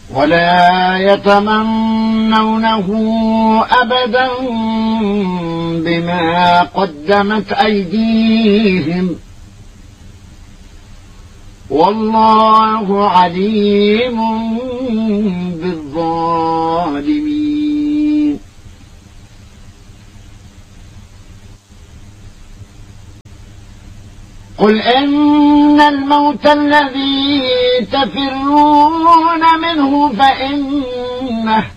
ولا يتمنونه أبدا بما قدمت أيديهم والله عليم بالظالمين. قل إن الموت الذي تفرون منه فإنه